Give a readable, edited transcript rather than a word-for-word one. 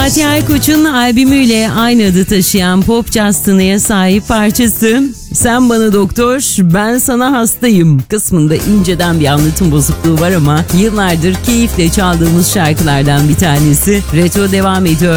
Fatih Aykoç'un albümüyle aynı adı taşıyan pop jazz tınıya sahip parçası Sen Bana Doktor, Ben Sana Hastayım kısmında inceden bir anlatım bozukluğu var ama yıllardır keyifle çaldığımız şarkılardan bir tanesi. Retro devam ediyor.